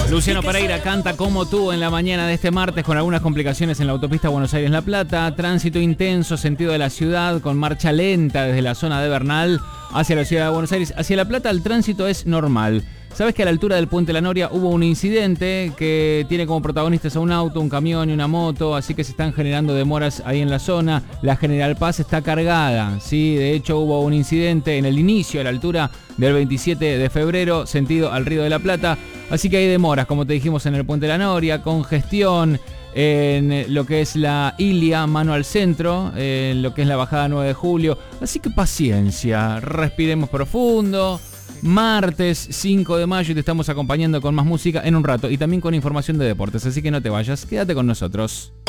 Luciano Pereira canta Como tú en la mañana de este martes con algunas complicaciones en la autopista Buenos Aires-La Plata. Tránsito intenso, sentido de la ciudad, con marcha lenta desde la zona de Bernal hacia la ciudad de Buenos Aires. Hacia La Plata el tránsito es normal. Sabes que a la altura del Puente La Noria hubo un incidente que tiene como protagonistas a un auto, un camión y una moto, así que se están generando demoras ahí en la zona. La General Paz está cargada, ¿sí? De hecho hubo un incidente en el inicio a la altura del 27 de febrero, sentido al Río de la Plata, así que hay demoras, como te dijimos, en el Puente La Noria, congestión en lo que es la Ilia, mano al centro, en lo que es la bajada 9 de julio, así que paciencia, respiremos profundo. Martes 5 de mayo y te estamos acompañando con más música en un rato y también con información de deportes, así que no te vayas, quédate con nosotros.